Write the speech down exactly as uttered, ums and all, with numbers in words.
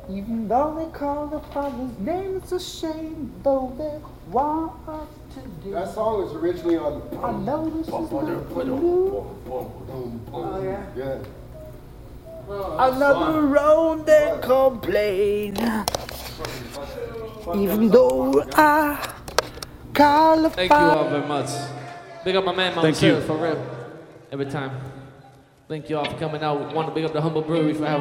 Even though they call the Father's name, it's a shame, though they want us to do. That song was originally on. I know this is not for you. Oh, yeah? Yeah. Another round they complain. Even though I call the Thank you all very much. Big up my man, Mama Thank you. for real. Every time. Thank you all for coming out. Want to big up the Humble Brewery for having